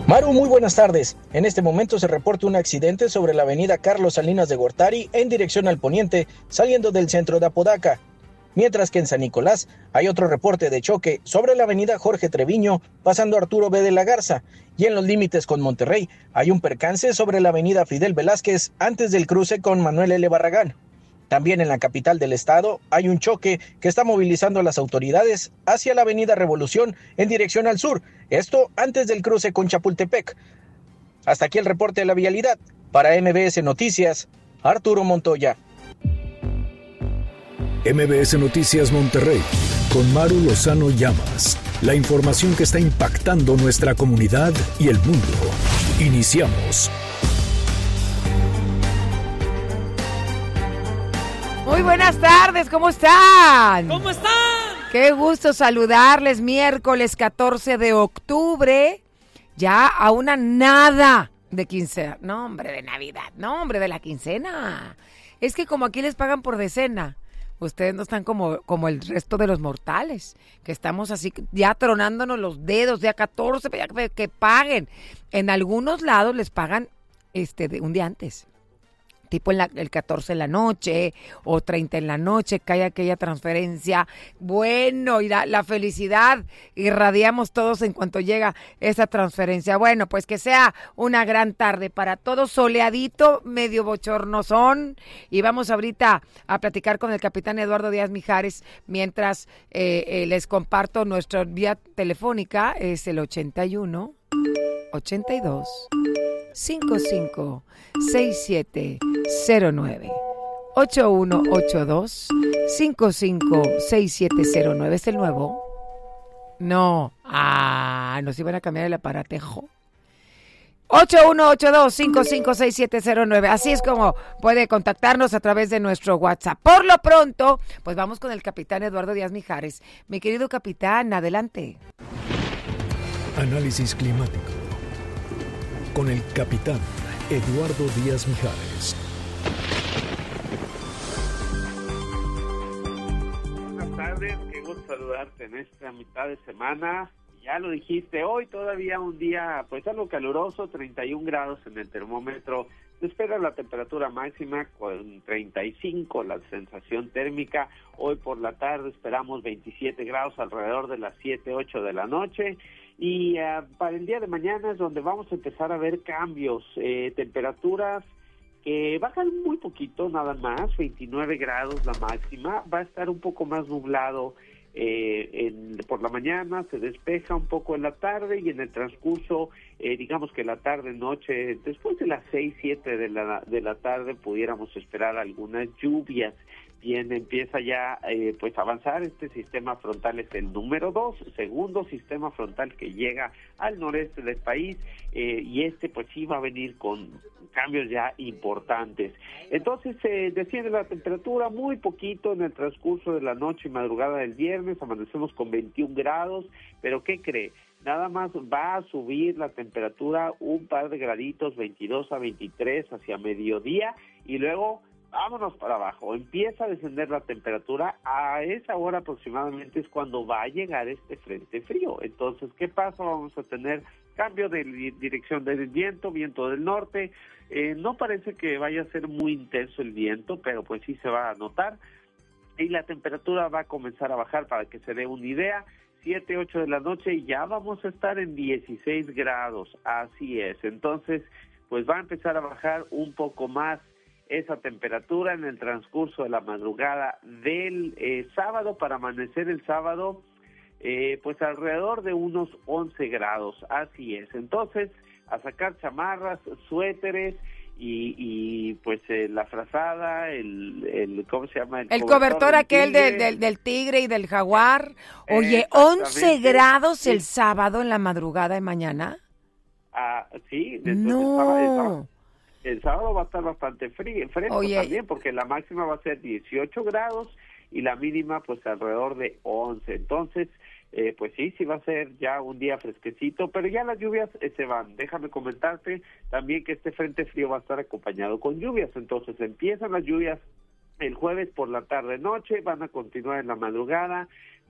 Maru, muy buenas tardes. En este momento se reporta un accidente sobre la avenida Carlos Salinas de Gortari en dirección al poniente, saliendo del centro de Apodaca. Mientras que en San Nicolás hay otro reporte de choque sobre la avenida Jorge Treviño, pasando Arturo B. de la Garza. Y en los límites con Monterrey hay un percance sobre la avenida Fidel Velázquez antes del cruce con Manuel L. Barragán. También en la capital del estado hay un choque que está movilizando a las autoridades hacia la avenida Revolución en dirección al sur, esto antes del cruce con Chapultepec. Hasta aquí el reporte de la vialidad. Para MBS Noticias, Arturo Montoya. MBS Noticias Monterrey, con Maru Lozano Llamas. La información que está impactando nuestra comunidad y el mundo. Iniciamos. Muy buenas tardes, ¿cómo están? ¿Cómo están? Qué gusto saludarles, miércoles 14 de octubre, ya a una nada de quincena. No, hombre, de Navidad, no, hombre, de la quincena. Es que como aquí les pagan por decena, ustedes no están como el resto de los mortales, que estamos así ya tronándonos los dedos, ya 14, ya que paguen. En algunos lados les pagan de un día antes. Tipo el 14 en la noche o 30 en la noche, cae aquella transferencia. Bueno, y la felicidad irradiamos todos en cuanto llega esa transferencia. Bueno, pues que sea una gran tarde para todos, soleadito, medio bochornosón. Y vamos ahorita a platicar con el capitán Eduardo Díaz Mijares, mientras les comparto nuestra vía telefónica, es el 81 82 55 6709 8182 55 6709. ¿Es el nuevo? No. Nos iban a cambiar el aparatejo. 8182-556709. Así es como puede contactarnos a través de nuestro WhatsApp. Por lo pronto, pues vamos con el capitán Eduardo Díaz Mijares. Mi querido capitán, adelante. Análisis climático con el capitán Eduardo Díaz Mijares. Buenas tardes, qué gusto saludarte en esta mitad de semana. Ya lo dijiste, hoy todavía un día pues algo caluroso, 31 grados en el termómetro. Se espera la temperatura máxima con 35, la sensación térmica. Hoy por la tarde esperamos 27 grados alrededor de las 7, 8 de la noche. Y para el día de mañana es donde vamos a empezar a ver cambios, temperaturas que bajan muy poquito, nada más, 29 grados la máxima. Va a estar un poco más nublado por la mañana, se despeja un poco en la tarde y en el transcurso, digamos que la tarde-noche, después de las 6, 7 de la tarde pudiéramos esperar algunas lluvias. Bien, empieza ya pues a avanzar este sistema frontal, es el número 2, segundo sistema frontal que llega al noreste del país, y pues sí va a venir con cambios ya importantes. Entonces desciende la temperatura muy poquito en el transcurso de la noche y madrugada del viernes, amanecemos con 21 grados, pero ¿qué cree? Nada más va a subir la temperatura un par de graditos, 22 a 23 hacia mediodía, y luego vámonos para abajo, empieza a descender la temperatura. A esa hora aproximadamente es cuando va a llegar este frente frío. Entonces, ¿qué pasa? Vamos a tener cambio de dirección del viento del norte. No parece que vaya a ser muy intenso el viento, pero pues sí se va a notar. Y la temperatura va a comenzar a bajar, para que se dé una idea. 7, 8 de la noche y ya vamos a estar en 16 grados. Así es. Entonces, pues va a empezar a bajar un poco más esa temperatura en el transcurso de la madrugada del sábado, para amanecer el sábado pues alrededor de unos 11 grados, así es. Entonces, a sacar chamarras, suéteres y pues la frazada, el ¿cómo se llama? El cobertor aquel del tigre y del jaguar. Oye, 11 grados el sábado en la madrugada de mañana. Sí, no. El sábado va a estar bastante fresco también, porque la máxima va a ser 18 grados y la mínima pues alrededor de 11. Entonces, pues sí va a ser ya un día fresquecito, pero ya las lluvias se van. Déjame comentarte también que este frente frío va a estar acompañado con lluvias. Entonces empiezan las lluvias el jueves por la tarde-noche, van a continuar en la madrugada,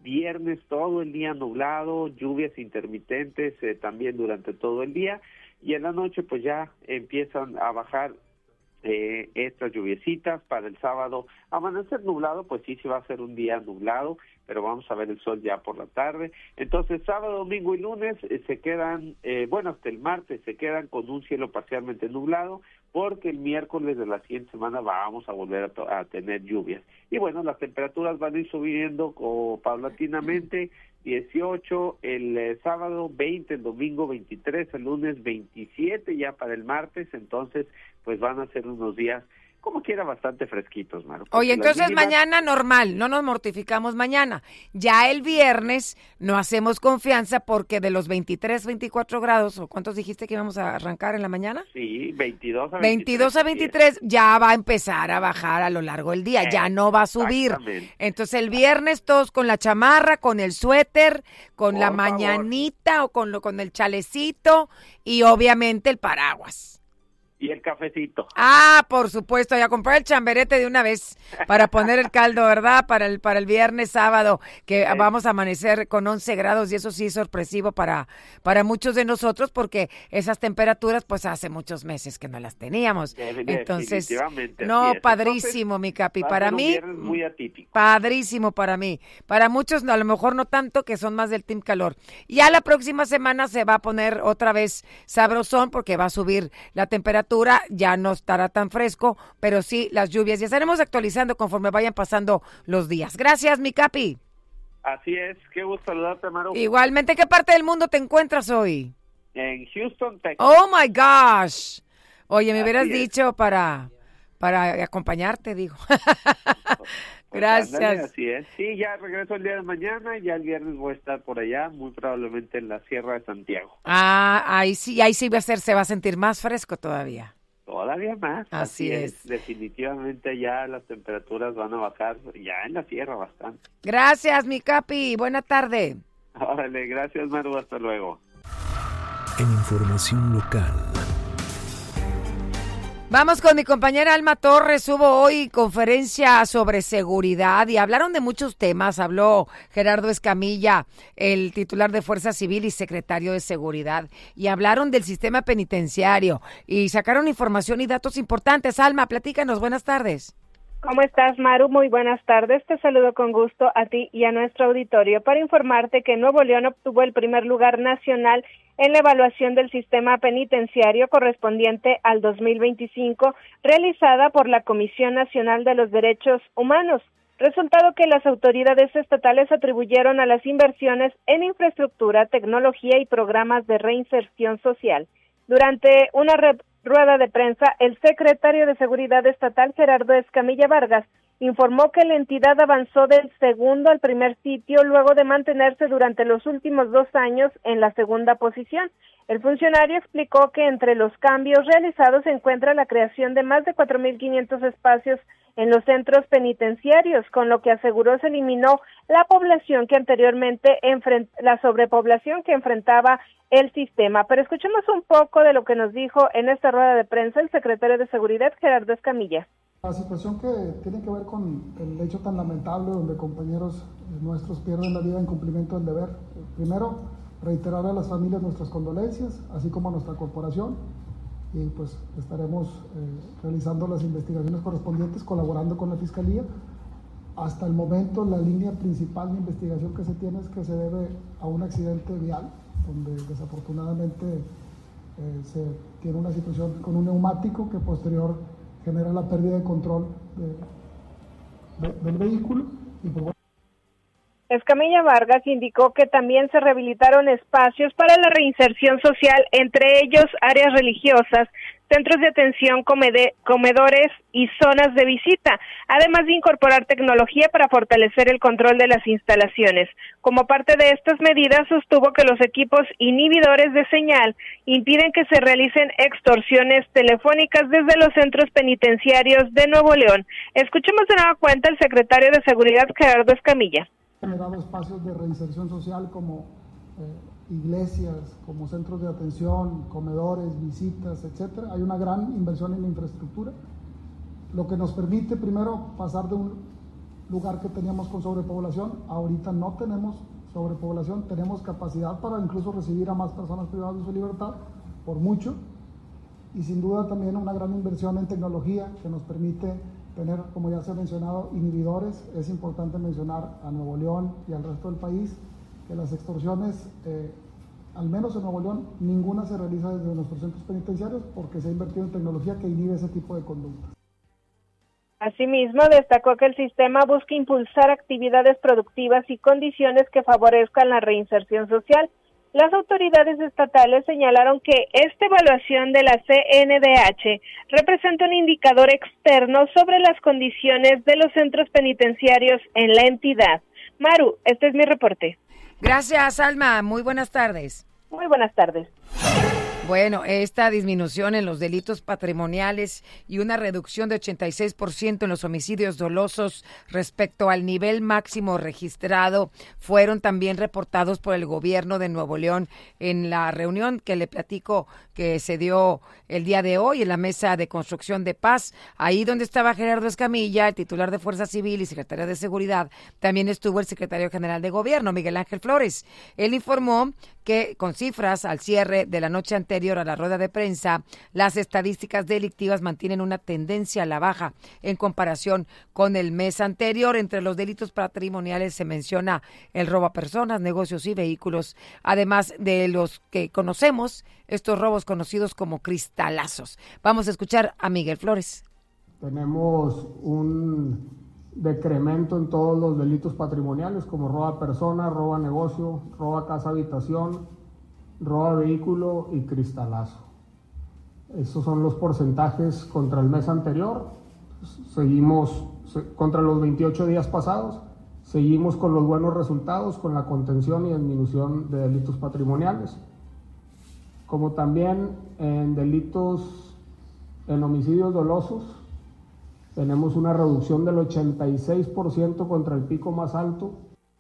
Viernes todo el día nublado, lluvias intermitentes también durante todo el día, y en la noche pues ya empiezan a bajar estas lluviecitas. Para el sábado amanecer nublado, pues sí va a ser un día nublado, pero vamos a ver el sol ya por la tarde. Entonces sábado, domingo y lunes se quedan, hasta el martes se quedan con un cielo parcialmente nublado, porque el miércoles de la siguiente semana vamos a volver a tener lluvias. Y bueno, las temperaturas van a ir subiendo paulatinamente. 18 el sábado, 20 el domingo, 23 el lunes, 27 ya para el martes. Entonces pues van a ser unos días como quiera bastante fresquitos, Maru. Oye, entonces mañana normal, no nos mortificamos mañana. Ya el viernes no hacemos confianza porque de los 23, 24 grados, ¿o cuántos dijiste que íbamos a arrancar en la mañana? Sí, 22 a 23. 22 a 23 ya va a empezar a bajar a lo largo del día, ya no va a subir. Entonces el viernes todos con la chamarra, con el suéter, con la mañanita o con el chalecito y obviamente el paraguas. Y el cafecito. Ah, por supuesto, y a comprar el chamberete de una vez para poner el caldo, ¿verdad? Para el viernes, sábado, que vamos a amanecer con 11 grados y eso sí es sorpresivo para muchos de nosotros porque esas temperaturas pues hace muchos meses que no las teníamos. Entonces, no, padrísimo, mi Capi. Para mí, muy atípico. Padrísimo para mí. Para muchos a lo mejor no tanto, que son más del team calor. Ya la próxima semana se va a poner otra vez sabrosón porque va a subir la temperatura. Ya no estará tan fresco, pero sí las lluvias. Ya estaremos actualizando conforme vayan pasando los días. Gracias, mi Capi. Así es, qué gusto saludarte, Maru. Igualmente, ¿qué parte del mundo te encuentras hoy? En Houston, Texas. Oh, my gosh. Oye, me hubieras dicho para acompañarte, digo. Gracias. Ándale, así es. Sí, ya regreso el día de mañana y ya el viernes voy a estar por allá, muy probablemente en la Sierra de Santiago. Ah, ahí sí se va a sentir más fresco todavía. Todavía más. Así es. Definitivamente ya las temperaturas van a bajar ya en la sierra bastante. Gracias, mi Capi. Buena tarde. Órale, gracias, Maru. Hasta luego. En información local. Vamos con mi compañera Alma Torres. Hubo hoy conferencia sobre seguridad y hablaron de muchos temas. Habló Gerardo Escamilla, el titular de Fuerza Civil y secretario de Seguridad, y hablaron del sistema penitenciario y sacaron información y datos importantes. Alma, platícanos. Buenas tardes. ¿Cómo estás, Maru? Muy buenas tardes. Te saludo con gusto a ti y a nuestro auditorio para informarte que Nuevo León obtuvo el primer lugar nacional en la evaluación del sistema penitenciario correspondiente al 2025, realizada por la Comisión Nacional de los Derechos Humanos, resultado que las autoridades estatales atribuyeron a las inversiones en infraestructura, tecnología y programas de reinserción social. Durante una rueda de prensa, el secretario de Seguridad Estatal, Gerardo Escamilla Vargas, informó que la entidad avanzó del segundo al primer sitio luego de mantenerse durante los últimos 2 años en la segunda posición. El funcionario explicó que entre los cambios realizados se encuentra la creación de más de 4.500 espacios en los centros penitenciarios, con lo que aseguró se eliminó la población que anteriormente la sobrepoblación que enfrentaba el sistema. Pero escuchemos un poco de lo que nos dijo en esta rueda de prensa el secretario de Seguridad, Gerardo Escamilla. La situación que tiene que ver con el hecho tan lamentable donde compañeros nuestros pierden la vida en cumplimiento del deber. Primero, reiterar a las familias nuestras condolencias, así como a nuestra corporación, y pues estaremos realizando las investigaciones correspondientes, colaborando con la Fiscalía. Hasta el momento, la línea principal de investigación que se tiene es que se debe a un accidente vial, donde desafortunadamente se tiene una situación con un neumático que posterior genera la pérdida de control del vehículo. Y pues, Escamilla Vargas indicó que también se rehabilitaron espacios para la reinserción social, entre ellos áreas religiosas, centros de atención, comedores y zonas de visita, además de incorporar tecnología para fortalecer el control de las instalaciones. Como parte de estas medidas, sostuvo que los equipos inhibidores de señal impiden que se realicen extorsiones telefónicas desde los centros penitenciarios de Nuevo León. Escuchemos de nueva cuenta al secretario de Seguridad, Gerardo Escamilla. Generado espacios de reinserción social como iglesias, como centros de atención, comedores, visitas, etcétera. Hay una gran inversión en la infraestructura, lo que nos permite primero pasar de un lugar que teníamos con sobrepoblación. Ahorita no tenemos sobrepoblación, tenemos capacidad para incluso recibir a más personas privadas de su libertad, por mucho, y sin duda también una gran inversión en tecnología que nos permite tener, como ya se ha mencionado, inhibidores. Es importante mencionar a Nuevo León y al resto del país que las extorsiones, al menos en Nuevo León, ninguna se realiza desde nuestros centros penitenciarios porque se ha invertido en tecnología que inhibe ese tipo de conductas. Asimismo, destacó que el sistema busca impulsar actividades productivas y condiciones que favorezcan la reinserción social. Las autoridades estatales señalaron que esta evaluación de la CNDH representa un indicador externo sobre las condiciones de los centros penitenciarios en la entidad. Maru, este es mi reporte. Gracias, Alma. Muy buenas tardes. Muy buenas tardes. Bueno, esta disminución en los delitos patrimoniales y una reducción de 86% en los homicidios dolosos respecto al nivel máximo registrado fueron también reportados por el gobierno de Nuevo León en la reunión que le platico que se dio el día de hoy en la Mesa de Construcción de Paz. Ahí donde estaba Gerardo Escamilla, el titular de Fuerza Civil y secretario de Seguridad, también estuvo el secretario general de Gobierno, Miguel Ángel Flores. Él informó que con cifras al cierre de la noche anterior a la rueda de prensa, las estadísticas delictivas mantienen una tendencia a la baja en comparación con el mes anterior. Entre los delitos patrimoniales se menciona el robo a personas, negocios y vehículos, además de los que conocemos, estos robos conocidos como cristalazos. Vamos a escuchar a Miguel Flores. Tenemos un decremento en todos los delitos patrimoniales como robo a persona, robo a negocio, robo a casa habitación, robo a vehículo y cristalazo. Esos son los porcentajes contra el mes anterior. Seguimos contra los 28 días pasados. Seguimos con los buenos resultados, con la contención y disminución de delitos patrimoniales. Como también en delitos, en homicidios dolosos, tenemos una reducción del 86% contra el pico más alto.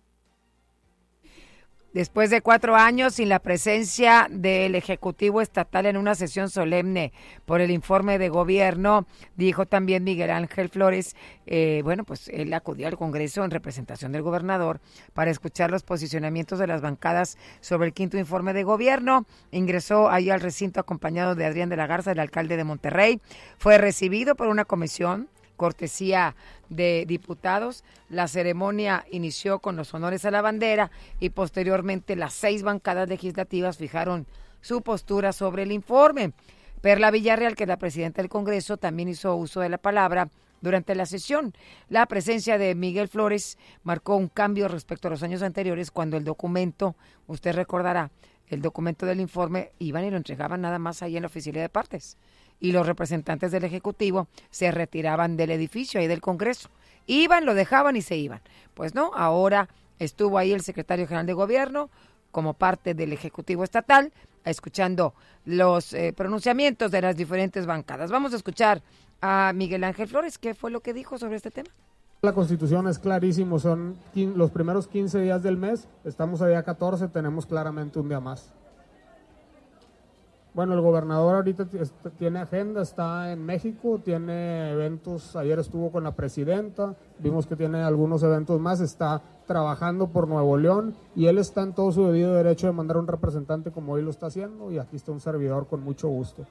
Después de 4 años sin la presencia del Ejecutivo Estatal en una sesión solemne por el informe de gobierno, dijo también Miguel Ángel Flores, pues él acudió al Congreso en representación del gobernador para escuchar los posicionamientos de las bancadas sobre el 5º informe de gobierno. Ingresó ahí al recinto acompañado de Adrián de la Garza, el alcalde de Monterrey. Fue recibido por una comisión cortesía de diputados. La ceremonia inició con los honores a la bandera y posteriormente las 6 bancadas legislativas fijaron su postura sobre el informe. Perla Villarreal, que es la presidenta del Congreso, también hizo uso de la palabra durante la sesión. La presencia de Miguel Flores marcó un cambio respecto a los años anteriores cuando el documento, usted recordará, el documento del informe iban y lo entregaban nada más ahí en la oficina de partes. Y los representantes del Ejecutivo se retiraban del edificio ahí del Congreso. Iban, lo dejaban y se iban. Pues no, ahora estuvo ahí el secretario general de Gobierno como parte del Ejecutivo Estatal, escuchando los pronunciamientos de las diferentes bancadas. Vamos a escuchar a Miguel Ángel Flores. ¿Qué fue lo que dijo sobre este tema? La Constitución es clarísimo, son los primeros 15 días del mes, estamos a día 14, tenemos claramente un día más. Bueno, el gobernador ahorita tiene agenda, está en México, tiene eventos, ayer estuvo con la presidenta, vimos que tiene algunos eventos más, está trabajando por Nuevo León y él está en todo su debido derecho de mandar un representante como hoy lo está haciendo y aquí está un servidor con mucho gusto.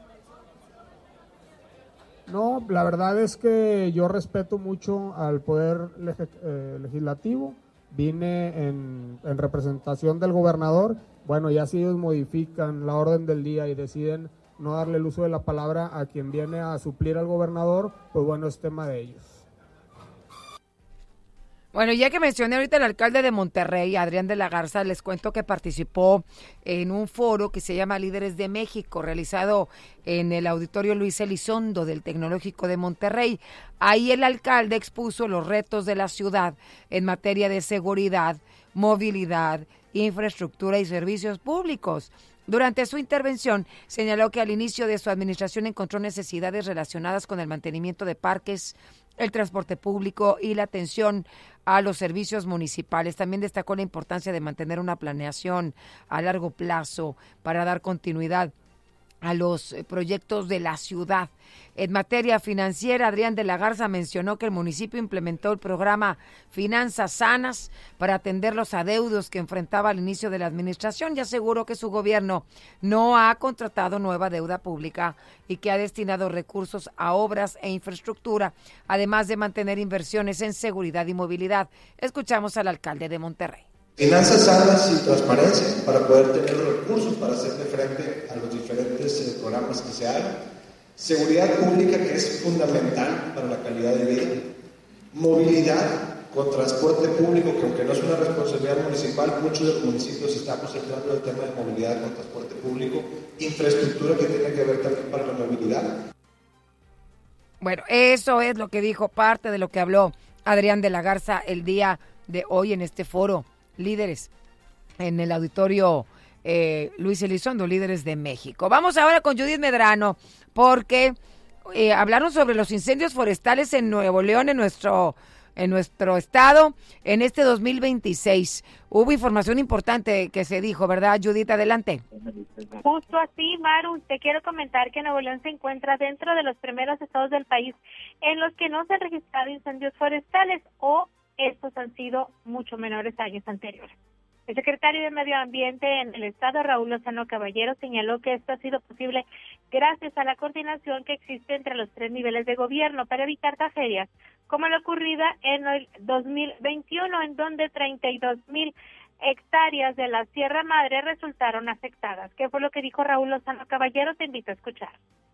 No, la verdad es que yo respeto mucho al poder legislativo, vine en representación del gobernador. Bueno, ya si ellos modifican la orden del día y deciden no darle el uso de la palabra a quien viene a suplir al gobernador, pues bueno, es tema de ellos. Bueno, ya que mencioné ahorita al alcalde de Monterrey, Adrián de la Garza, les cuento que participó en un foro que se llama Líderes de México, realizado en el Auditorio Luis Elizondo del Tecnológico de Monterrey. Ahí el alcalde expuso los retos de la ciudad en materia de seguridad, movilidad, infraestructura y servicios públicos. Durante su intervención, señaló que al inicio de su administración encontró necesidades relacionadas con el mantenimiento de parques, el transporte público y la atención a los servicios municipales. También destacó la importancia de mantener una planeación a largo plazo para dar continuidad a los proyectos de la ciudad. En materia financiera, Adrián de la Garza mencionó que el municipio implementó el programa Finanzas Sanas para atender los adeudos que enfrentaba al inicio de la administración y aseguró que su gobierno no ha contratado nueva deuda pública y que ha destinado recursos a obras e infraestructura, además de mantener inversiones en seguridad y movilidad. Escuchamos al alcalde de Monterrey. Finanzas sanas y transparencia para poder tener los recursos para hacerle frente a los diferentes programas que se hagan. Seguridad pública, que es fundamental para la calidad de vida. Movilidad con transporte público, que aunque no es una responsabilidad municipal, muchos de los municipios estamos entrando en el tema de movilidad con transporte público. Infraestructura, que tiene que ver también para la movilidad. Bueno, eso es lo que dijo, parte de lo que habló Adrián de la Garza el día de hoy en este foro Líderes en el auditorio Luis Elizondo, Líderes de México. Vamos ahora con Judith Medrano, porque hablaron sobre los incendios forestales en Nuevo León, en nuestro estado, en este 2026. Hubo información importante que se dijo, ¿verdad, Judith? Adelante. Justo así, Maru, te quiero comentar que Nuevo León se encuentra dentro de los primeros estados del país en los que no se han registrado incendios forestales, o estos han sido mucho menores a años anteriores. El secretario de Medio Ambiente en el estado, Raúl Lozano Caballero, señaló que esto ha sido posible gracias a la coordinación que existe entre los 3 niveles de gobierno para evitar tragedias, como la ocurrida en el 2021, en donde 32,000 hectáreas de la Sierra Madre resultaron afectadas. ¿Qué fue lo que dijo Raúl Lozano Caballero? Te invito a escuchar.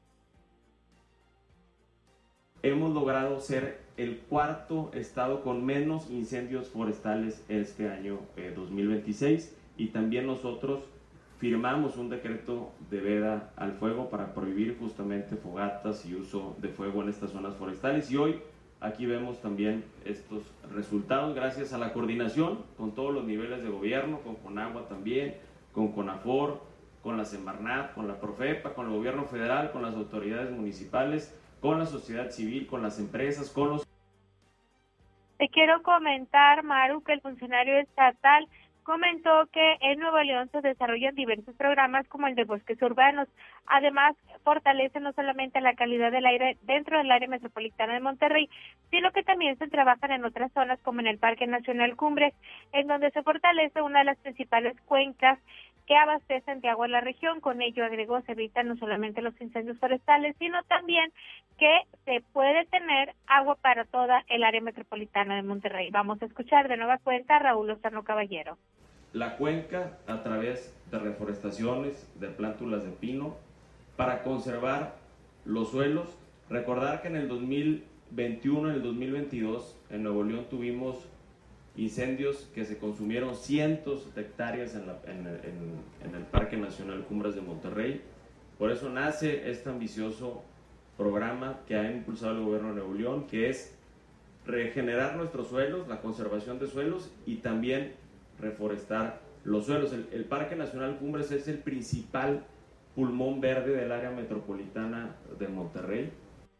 Hemos logrado ser el 4º estado con menos incendios forestales este año 2026, y también nosotros firmamos un decreto de veda al fuego para prohibir justamente fogatas y uso de fuego en estas zonas forestales, y hoy aquí vemos también estos resultados gracias a la coordinación con todos los niveles de gobierno, con Conagua también, con CONAFOR, con la Semarnat, con la Profepa, con el gobierno federal, con las autoridades municipales, con la sociedad civil, con las empresas, con los... Te quiero comentar, Maru, que el funcionario estatal comentó que en Nuevo León se desarrollan diversos programas como el de bosques urbanos. Además, fortalece no solamente la calidad del aire dentro del área metropolitana de Monterrey, sino que también se trabajan en otras zonas como en el Parque Nacional Cumbres, en donde se fortalece una de las principales cuencas que abastecen de agua a la región. Con ello, agregó, se evitan no solamente los incendios forestales, sino también que se puede tener agua para toda el área metropolitana de Monterrey. Vamos a escuchar de nueva cuenta a Raúl Lozano Caballero. La cuenca, a través de reforestaciones, de plántulas de pino, para conservar los suelos. Recordar que en el 2021, en el 2022, en Nuevo León tuvimos incendios que se consumieron cientos de hectáreas en el Parque Nacional Cumbres de Monterrey. Por eso nace este ambicioso programa que ha impulsado el gobierno de Nuevo León, que es regenerar nuestros suelos, la conservación de suelos y también reforestar los suelos. El Parque Nacional Cumbres es el principal pulmón verde del área metropolitana de Monterrey.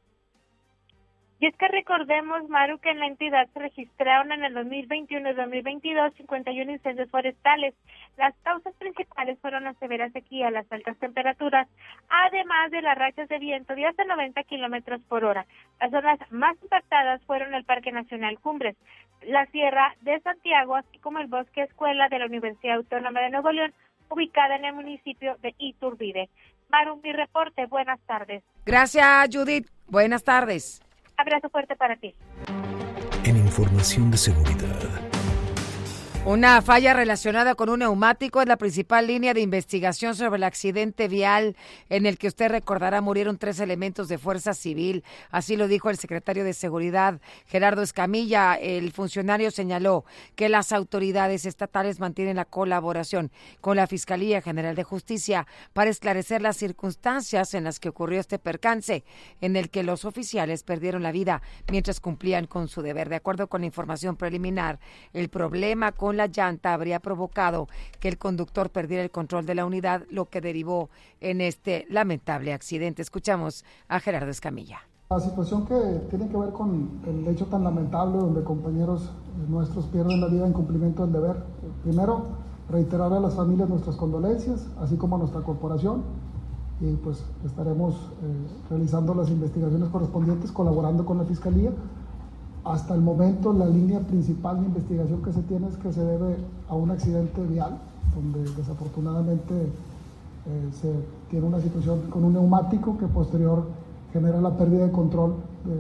Y es que recordemos, Maru, que en la entidad se registraron en el 2021 y 2022 51 incendios forestales. Las causas principales fueron la severa sequía, las altas temperaturas, además de las rachas de viento de hasta 90 kilómetros por hora. Las zonas más impactadas fueron el Parque Nacional Cumbres, la Sierra de Santiago, así como el Bosque Escuela de la Universidad Autónoma de Nuevo León, ubicada en el municipio de Iturbide. Maru, mi reporte. Buenas tardes. Gracias, Judith. Buenas tardes. Abrazo fuerte para ti. En información de seguridad. Una falla relacionada con un neumático es la principal línea de investigación sobre el accidente vial en el que usted recordará murieron 3 elementos de fuerza civil. Así lo dijo el secretario de Seguridad, Gerardo Escamilla. El funcionario señaló que las autoridades estatales mantienen la colaboración con la Fiscalía General de Justicia para esclarecer las circunstancias en las que ocurrió este percance, en el que los oficiales perdieron la vida mientras cumplían con su deber. De acuerdo con la información preliminar, el problema con la llanta habría provocado que el conductor perdiera el control de la unidad, lo que derivó en este lamentable accidente. Escuchamos a Gerardo Escamilla. La situación que tiene que ver con el hecho tan lamentable donde compañeros nuestros pierden la vida en cumplimiento del deber. Primero, reiterar a las familias nuestras condolencias, así como a nuestra corporación. y pues estaremos realizando las investigaciones correspondientes, colaborando con la Fiscalía. Hasta el momento la línea principal de investigación que se tiene es que se debe a un accidente vial, donde desafortunadamente se tiene una situación con un neumático que posterior genera la pérdida de control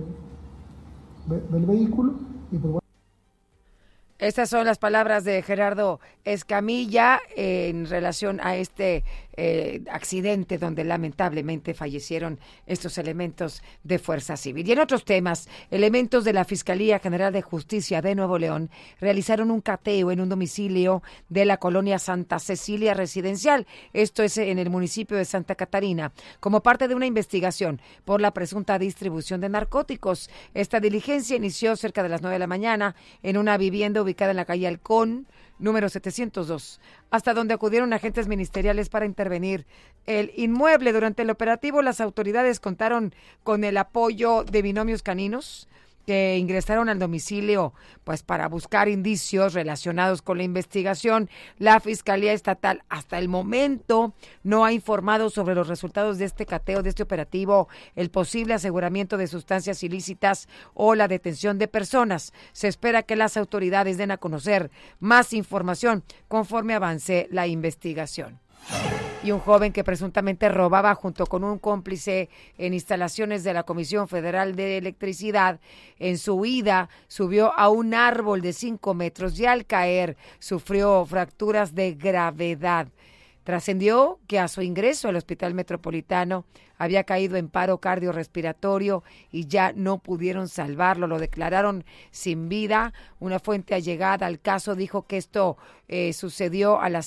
del vehículo y pues bueno. Estas son las palabras de Gerardo Escamilla en relación a este accidente donde lamentablemente fallecieron estos elementos de Fuerza Civil. Y en otros temas, elementos de la Fiscalía General de Justicia de Nuevo León realizaron un cateo en un domicilio de la colonia Santa Cecilia Residencial, esto es en el municipio de Santa Catarina, como parte de una investigación por la presunta distribución de narcóticos. Esta diligencia inició cerca de las 9 de la mañana en una vivienda ubicada en la calle Halcón, número 702, hasta donde acudieron agentes ministeriales para intervenir el inmueble. Durante el operativo, las autoridades contaron con el apoyo de binomios caninos que ingresaron al domicilio pues para buscar indicios relacionados con la investigación. La Fiscalía Estatal hasta el momento no ha informado sobre los resultados de este cateo, de este operativo, el posible aseguramiento de sustancias ilícitas o la detención de personas. Se espera que las autoridades den a conocer más información conforme avance la investigación. Y un joven que presuntamente robaba junto con un cómplice en instalaciones de la Comisión Federal de Electricidad, en su huida subió a un árbol de 5 metros y al caer sufrió fracturas de gravedad. Trascendió que a su ingreso al Hospital Metropolitano había caído en paro cardiorrespiratorio y ya no pudieron salvarlo. Lo declararon sin vida. Una fuente allegada al caso dijo que esto sucedió a las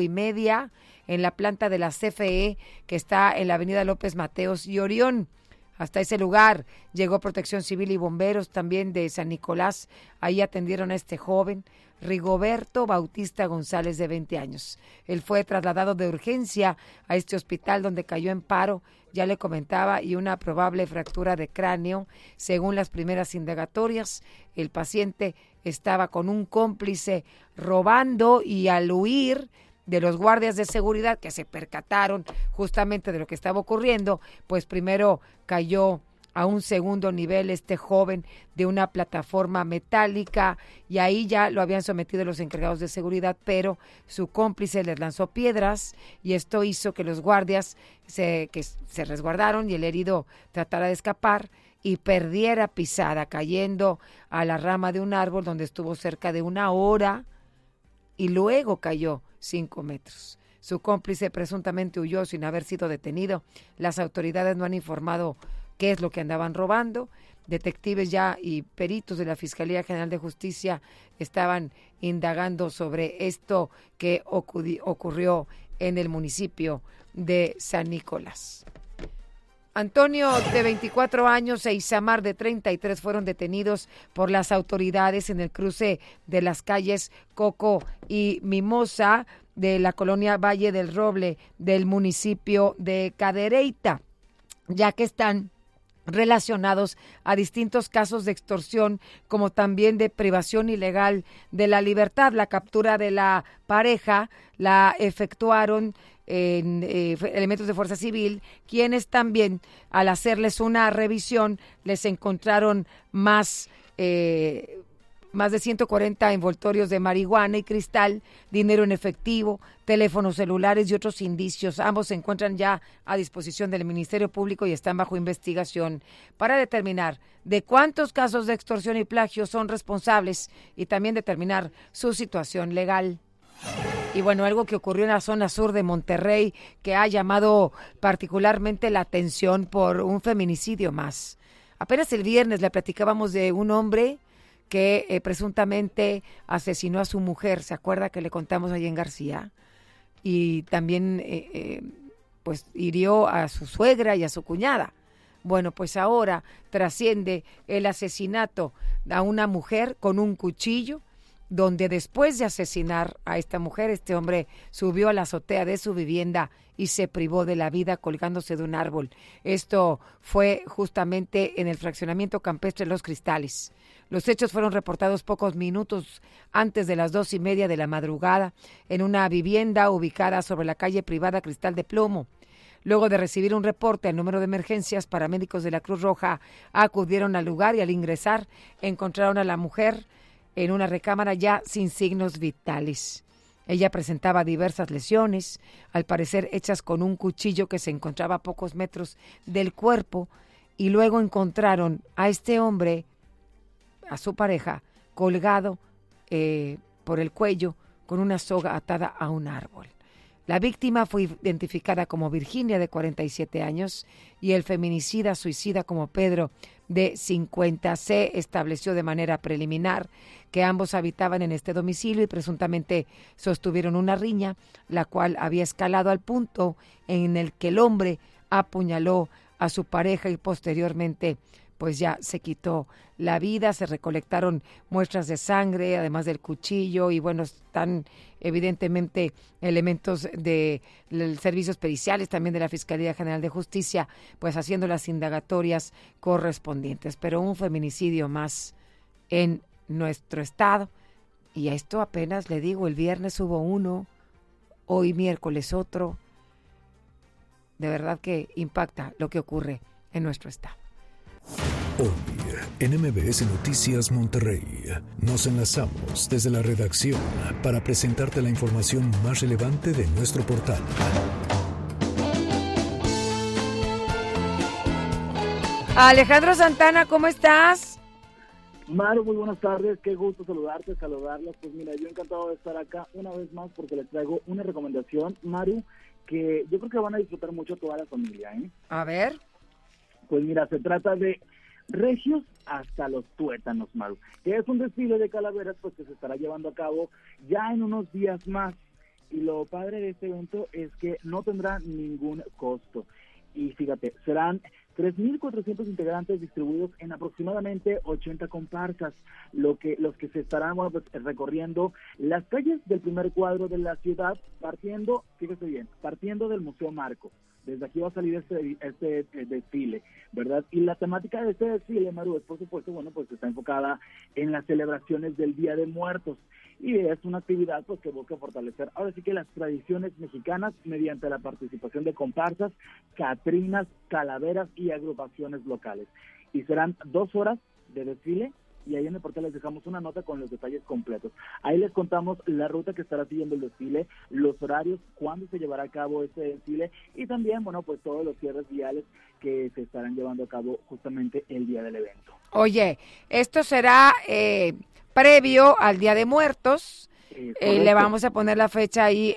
5:30 en la planta de la CFE, que está en la avenida López Mateos y Orión. Hasta ese lugar llegó Protección Civil y bomberos también de San Nicolás. Ahí atendieron a este joven, Rigoberto Bautista González, de 20 años. Él fue trasladado de urgencia a este hospital donde cayó en paro, ya le comentaba, y una probable fractura de cráneo. Según las primeras indagatorias, el paciente estaba con un cómplice robando y al huir de los guardias de seguridad que se percataron justamente de lo que estaba ocurriendo, pues primero cayó a un segundo nivel este joven de una plataforma metálica y ahí ya lo habían sometido los encargados de seguridad, pero su cómplice les lanzó piedras y esto hizo que los guardias se resguardaron y el herido tratara de escapar y perdiera pisada, cayendo a la rama de un árbol donde estuvo cerca de 1 hora y luego cayó 5 metros. Su cómplice presuntamente huyó sin haber sido detenido. Las autoridades no han informado qué es lo que andaban robando. Detectives ya y peritos de la Fiscalía General de Justicia estaban indagando sobre esto que ocurrió en el municipio de San Nicolás. Antonio, de 24 años, e Isamar, de 33, fueron detenidos por las autoridades en el cruce de las calles Coco y Mimosa de la colonia Valle del Roble del municipio de Cadereyta, ya que están relacionados a distintos casos de extorsión, como también de privación ilegal de la libertad. La captura de la pareja la efectuaron elementos de Fuerza Civil, quienes también, al hacerles una revisión, les encontraron más de 140 envoltorios de marihuana y cristal, dinero en efectivo, teléfonos celulares y otros indicios. Ambos se encuentran ya a disposición del Ministerio Público y están bajo investigación para determinar de cuántos casos de extorsión y plagio son responsables y también determinar su situación legal. Y bueno, algo que ocurrió en la zona sur de Monterrey que ha llamado particularmente la atención por un feminicidio más. Apenas el viernes le platicábamos de un hombre que presuntamente asesinó a su mujer. ¿Se acuerda que le contamos allí en García? Y también pues hirió a su suegra y a su cuñada. Bueno, pues ahora trasciende el asesinato a una mujer con un cuchillo, donde después de asesinar a esta mujer, este hombre subió a la azotea de su vivienda y se privó de la vida colgándose de un árbol. Esto fue justamente en el fraccionamiento campestre Los Cristales. Los hechos fueron reportados pocos minutos antes de las 2:30 de la madrugada en una vivienda ubicada sobre la calle privada Cristal de Plomo. Luego de recibir un reporte al número de emergencias, paramédicos de la Cruz Roja acudieron al lugar y al ingresar encontraron a la mujer en una recámara ya sin signos vitales. Ella presentaba diversas lesiones, al parecer hechas con un cuchillo que se encontraba a pocos metros del cuerpo, y luego encontraron a este hombre, a su pareja, colgado por el cuello con una soga atada a un árbol. La víctima fue identificada como Virginia, de 47 años, y el feminicida suicida como Pedro, de 50. Se estableció de manera preliminar que ambos habitaban en este domicilio y presuntamente sostuvieron una riña, la cual había escalado al punto en el que el hombre apuñaló a su pareja y posteriormente pues ya se quitó la vida. Se recolectaron muestras de sangre, además del cuchillo, y bueno, están evidentemente elementos de los servicios periciales, también de la Fiscalía General de Justicia, pues haciendo las indagatorias correspondientes. Pero un feminicidio más en nuestro estado, y a esto apenas le digo, el viernes hubo uno, hoy miércoles otro. De verdad que impacta lo que ocurre en nuestro estado. Hoy, en MBS Noticias Monterrey, nos enlazamos desde la redacción para presentarte la información más relevante de nuestro portal. Alejandro Santana, ¿cómo estás? Maru, muy buenas tardes, qué gusto saludarlas. Pues mira, yo encantado de estar acá una vez más porque les traigo una recomendación, Maru, que yo creo que van a disfrutar mucho toda la familia, ¿eh? A ver. Pues mira, se trata de Regios hasta los Tuétanos, Maru, que es un desfile de calaveras pues que se estará llevando a cabo ya en unos días más. Y lo padre de este evento es que no tendrá ningún costo. Y fíjate, serán 3,400 integrantes distribuidos en aproximadamente 80 comparsas, los que se estarán recorriendo las calles del primer cuadro de la ciudad, partiendo del Museo Marco. Desde aquí va a salir este desfile, ¿verdad? Y la temática de este desfile, Maru, es por supuesto, pues está enfocada en las celebraciones del Día de Muertos. Y es una actividad pues que busca fortalecer ahora sí que las tradiciones mexicanas mediante la participación de comparsas, catrinas, calaveras y agrupaciones locales. Y serán 2 horas de desfile, y ahí en el portal les dejamos una nota con los detalles completos. Ahí les contamos la ruta que estará siguiendo el desfile, los horarios, cuándo se llevará a cabo este desfile, y también, pues todos los cierres viales que se estarán llevando a cabo justamente el día del evento. Oye, esto será previo al Día de Muertos. Le vamos a poner la fecha ahí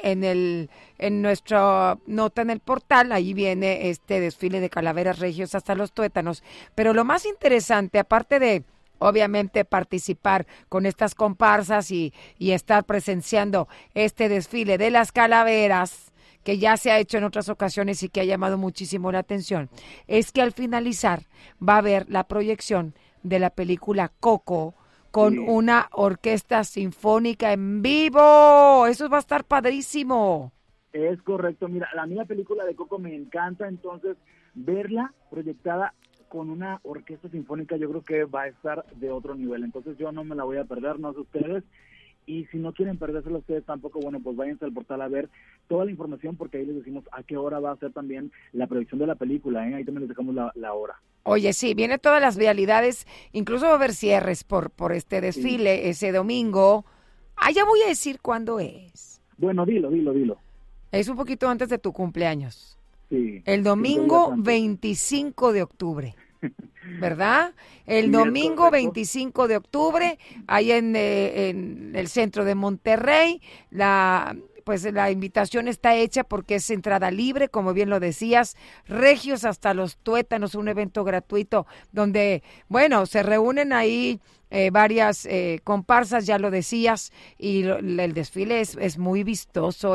en nuestra nota en el portal. Ahí viene este desfile de calaveras regios hasta los tuétanos. Pero lo más interesante, aparte de obviamente participar con estas comparsas y estar presenciando este desfile de las calaveras, que ya se ha hecho en otras ocasiones y que ha llamado muchísimo la atención, es que al finalizar va a haber la proyección de la película Coco con una orquesta sinfónica en vivo. Eso va a estar padrísimo. Es correcto. Mira, a mí la película de Coco me encanta, entonces verla proyectada con una orquesta sinfónica yo creo que va a estar de otro nivel. Entonces yo no me la voy a perder, no sé ustedes. Y si no quieren perdérselo ustedes tampoco, pues váyanse al portal a ver toda la información, porque ahí les decimos a qué hora va a ser también la proyección de la película, ¿eh? Ahí también les dejamos la hora. Oye, sí, viene todas las vialidades, incluso va a haber cierres por este desfile ese domingo. Ya voy a decir cuándo es. Bueno, dilo. Es un poquito antes de tu cumpleaños. Sí. El domingo 25 de octubre. ¿Verdad? El domingo 25 de octubre, ahí en el centro de Monterrey. La invitación está hecha porque es entrada libre, como bien lo decías. Regios hasta los tuétanos, un evento gratuito donde, se reúnen ahí varias comparsas, ya lo decías, y el desfile es muy vistoso.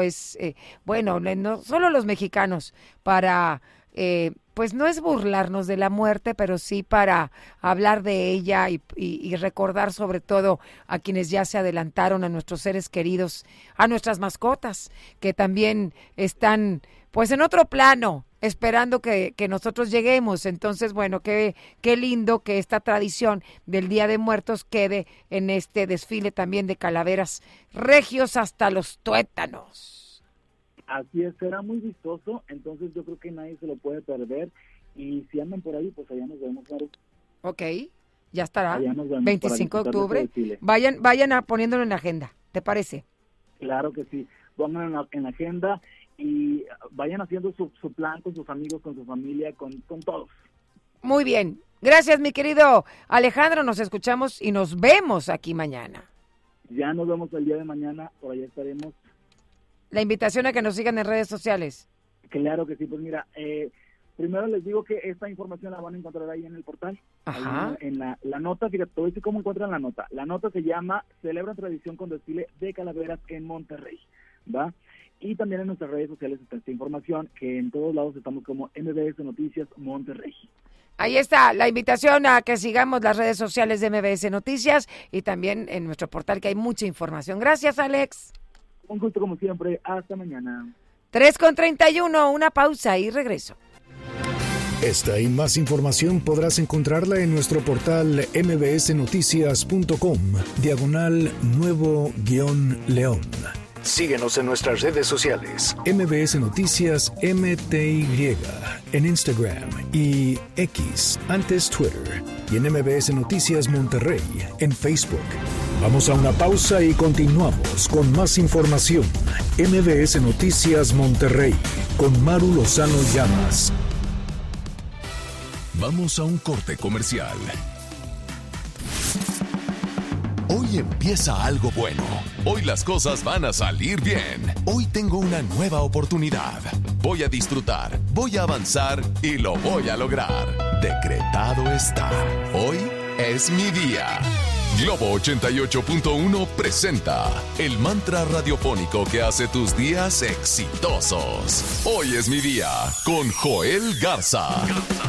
No solo los mexicanos para no es burlarnos de la muerte, pero sí para hablar de ella y recordar sobre todo a quienes ya se adelantaron, a nuestros seres queridos, a nuestras mascotas, que también están en otro plano, esperando que nosotros lleguemos. Entonces, qué lindo que esta tradición del Día de Muertos quede en este desfile también de calaveras regios hasta los tuétanos. Así es, será muy vistoso, entonces yo creo que nadie se lo puede perder. Y si andan por ahí, pues allá nos vemos, Maru. Ok, ya estará. Allá nos vemos 25 de para octubre. Chile. Vayan poniéndolo en la agenda, ¿te parece? Claro que sí, pónganlo en la agenda y vayan haciendo su plan con sus amigos, con su familia, con todos. Muy bien, gracias mi querido Alejandro, nos escuchamos y nos vemos aquí mañana. Ya nos vemos el día de mañana, por allá estaremos. La invitación a que nos sigan en redes sociales. Claro que sí, pues mira, primero les digo que esta información la van a encontrar ahí en el portal. Ajá. Ahí en la nota, fíjate, te voy a decir cómo encuentran la nota. La nota se llama Celebran Tradición con Desfile de Calaveras en Monterrey, ¿va? Y también en nuestras redes sociales está esta información, que en todos lados estamos como MBS Noticias Monterrey. Ahí está la invitación a que sigamos las redes sociales de MBS Noticias y también en nuestro portal, que hay mucha información. Gracias, Alex. Un gusto como siempre, hasta mañana. 3:31, una pausa y regreso. Esta y más información podrás encontrarla en nuestro portal mbsnoticias.com/nuevo-león. Síguenos en nuestras redes sociales. MBS Noticias MTY en Instagram y X, antes Twitter, y en MBS Noticias Monterrey en Facebook. Vamos a una pausa y continuamos con más información. MBS Noticias Monterrey con Maru Lozano Llamas. Vamos a un corte comercial. Hoy empieza algo bueno. Hoy las cosas van a salir bien. Hoy tengo una nueva oportunidad. Voy a disfrutar, voy a avanzar y lo voy a lograr. Decretado está. Hoy es mi día. Globo 88.1 presenta el mantra radiofónico que hace tus días exitosos. Hoy es mi día con Joel Garza.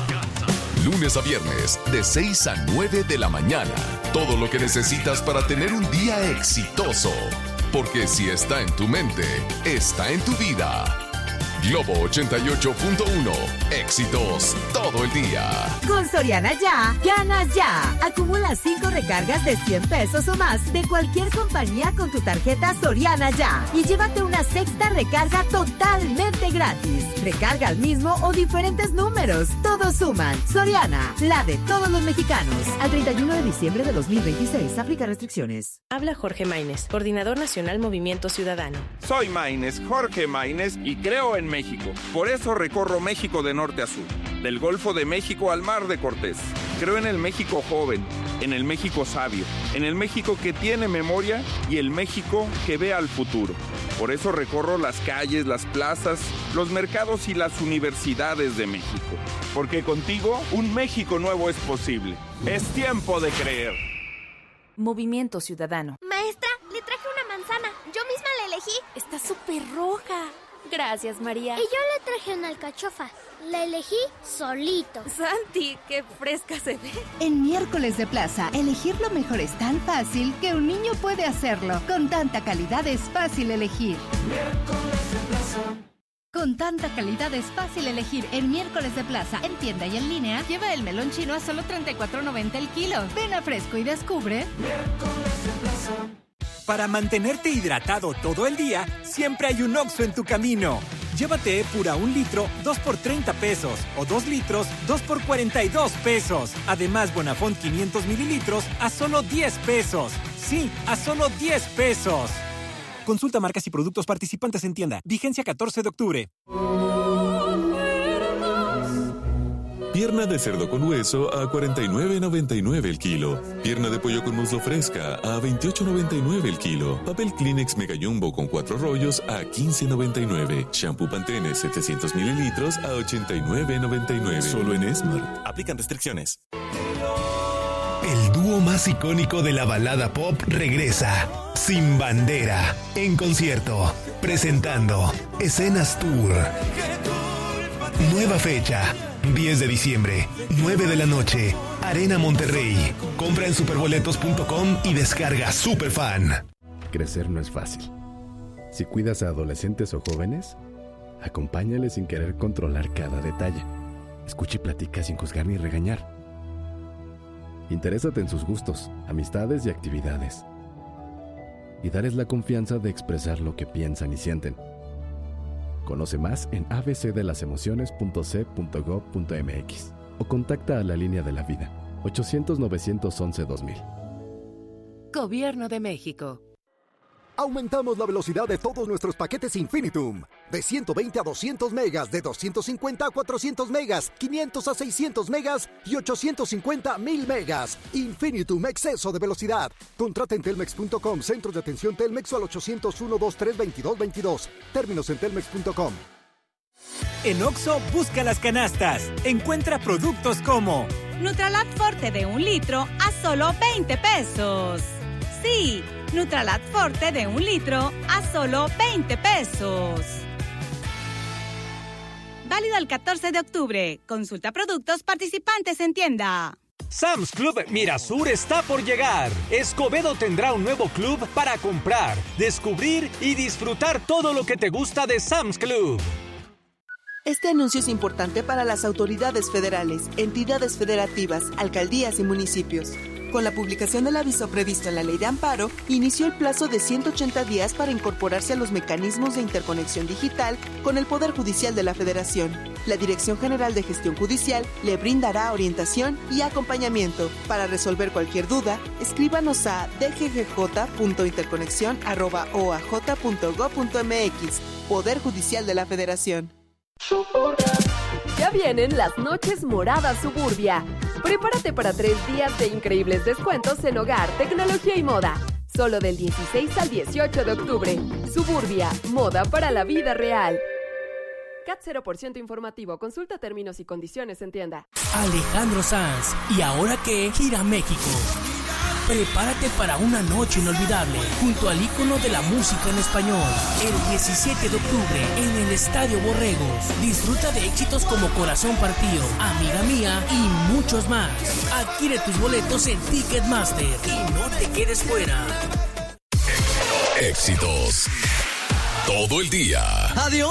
Lunes a viernes, de 6 a 9 de la mañana. Todo lo que necesitas para tener un día exitoso. Porque si está en tu mente, está en tu vida. Globo 88.1. Éxitos todo el día. Con Soriana Ya, ganas ya. Acumula 5 recargas de 100 pesos o más de cualquier compañía con tu tarjeta Soriana Ya. Y llévate una sexta recarga totalmente gratis. Recarga al mismo o diferentes números. Todos suman. Soriana, la de todos los mexicanos. Al 31 de diciembre de 2026. Aplica restricciones. Habla Jorge Maínez, coordinador nacional Movimiento Ciudadano. Soy Maínez, Jorge Maínez, y creo en México. Por eso recorro México de norte a sur, del Golfo de México al Mar de Cortés. Creo en el México joven, en el México sabio, en el México que tiene memoria y el México que ve al futuro. Por eso recorro las calles, las plazas, los mercados y las universidades de México. Porque contigo un México nuevo es posible. Es tiempo de creer. Movimiento Ciudadano. Maestra, le traje una manzana. Yo misma la elegí. Está súper roja. Gracias, María. Y yo le traje una alcachofa. La elegí solito. Santi, qué fresca se ve. En Miércoles de Plaza, elegir lo mejor es tan fácil que un niño puede hacerlo. Con tanta calidad es fácil elegir. Miércoles de Plaza. Con tanta calidad es fácil elegir en Miércoles de Plaza. En tienda y en línea, lleva el melón chino a solo $34.90 el kilo. Ven a Fresco y descubre. Miércoles de Plaza. Para mantenerte hidratado todo el día, siempre hay un Oxxo en tu camino. Llévate Epura 1 litro, 2 por 30 pesos. O 2 litros, 2 por 42 pesos. Además, Bonafont 500 mililitros a solo 10 pesos. Sí, a solo 10 pesos. Consulta marcas y productos participantes en tienda. Vigencia 14 de octubre. Pierna de cerdo con hueso a $49.99 el kilo. Pierna de pollo con muslo fresca a $28.99 el kilo. Papel Kleenex Mega Jumbo con 4 rollos a $15.99. Shampoo Pantene 700 mililitros a $89.99. Solo en Smart. Aplican restricciones. El dúo más icónico de la balada pop regresa. Sin Bandera. En concierto. Presentando Escenas Tour. Nueva fecha. 10 de diciembre, 9 de la noche, Arena Monterrey. Compra en superboletos.com y descarga Superfan. Crecer no es fácil. Si cuidas a adolescentes o jóvenes, acompáñales sin querer controlar cada detalle. Escucha y platica sin juzgar ni regañar. Interésate en sus gustos, amistades y actividades. Y darles la confianza de expresar lo que piensan y sienten. Conoce más en abcdelasemociones.c.gov.mx o contacta a la línea de la vida 800-911-2000. Gobierno de México. Aumentamos la velocidad de todos nuestros paquetes Infinitum. De 120 a 200 megas, de 250 a 400 megas, 500 a 600 megas y 850 a 1000 megas. Infinitum, exceso de velocidad. Contrata en telmex.com, centros de atención Telmex o al 801-232-2222. Términos en telmex.com. En Oxxo, busca las canastas. Encuentra productos como Nutralat Forte de 1 litro a solo 20 pesos. Sí, Nutralat Forte de 1 litro a solo 20 pesos. Válido el 14 de octubre. Consulta productos participantes en tienda. Sam's Club Mirasur está por llegar. Escobedo tendrá un nuevo club para comprar, descubrir y disfrutar todo lo que te gusta de Sam's Club. Este anuncio es importante para las autoridades federales, entidades federativas, alcaldías y municipios. Con la publicación del aviso previsto en la Ley de Amparo, inició el plazo de 180 días para incorporarse a los mecanismos de interconexión digital con el Poder Judicial de la Federación. La Dirección General de Gestión Judicial le brindará orientación y acompañamiento. Para resolver cualquier duda, escríbanos a dggj.interconexión@oaj.gov.mx. Poder Judicial de la Federación. Ya vienen las noches moradas Suburbia. Prepárate para 3 días de increíbles descuentos en hogar, tecnología y moda. Solo del 16 al 18 de octubre. Suburbia, moda para la vida real. CAT 0% informativo. Consulta términos y condiciones en tienda. Alejandro Sanz. ¿Y ahora qué? Gira México. Prepárate para una noche inolvidable junto al ícono de la música en español. El 17 de octubre en el Estadio Borregos. Disfruta de éxitos como Corazón Partido, Amiga Mía y muchos más. Adquiere tus boletos en Ticketmaster y no te quedes fuera. Éxitos todo el día. Adiós.